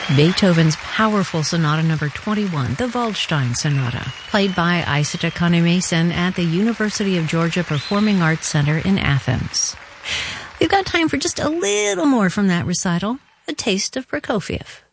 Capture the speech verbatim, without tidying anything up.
Beethoven's powerful Sonata Number twenty-one, the Waldstein Sonata, played by Isata Kane-Mason at the University of Georgia Performing Arts Center in Athens. We've got time for just a little more from that recital, a taste of Prokofiev.